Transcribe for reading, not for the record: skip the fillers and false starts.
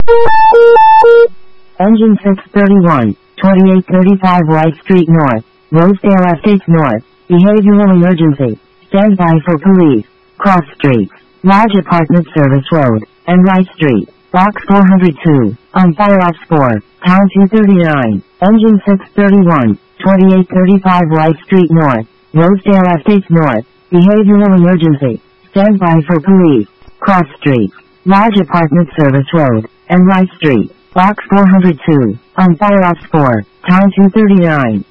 Engine 631, 2835 White Street North, Rosedale Estates North, behavioral emergency, stand by for police, cross streets, large apartment service road, and Rice Street, box 402, on fire off score, town 239, engine 631, 2835 White Street North, Rosedale Estates North, behavioral emergency, stand by for police, cross streets, large apartment service road, and Rice Street, box 402, on fire off score, town 239.